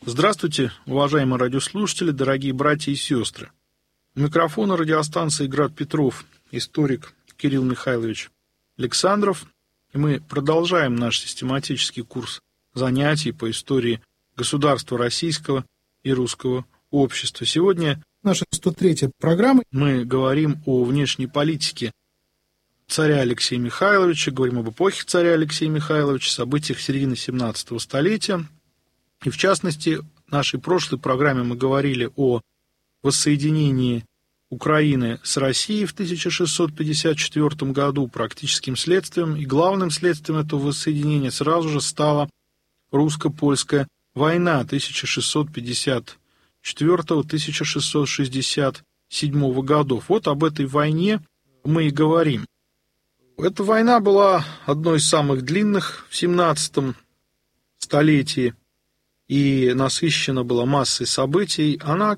Здравствуйте, уважаемые радиослушатели, дорогие братья и сестры. У микрофона радиостанции «Град Петров» историк Кирилл Михайлович Александров. И мы продолжаем наш систематический курс занятий по истории государства российского и русского общества. Сегодня наша 103-я программа. Мы говорим о внешней политике царя Алексея Михайловича, говорим об эпохе царя Алексея Михайловича, событиях середины 17 столетия. И в частности, в нашей прошлой программе мы говорили о воссоединении Украины с Россией в 1654 году. Практическим следствием и главным следствием этого воссоединения сразу же стала русско-польская война 1664-1667 годов. Вот об этой войне мы и говорим. Эта война была одной из самых длинных в 17 столетии и насыщена была массой событий. Она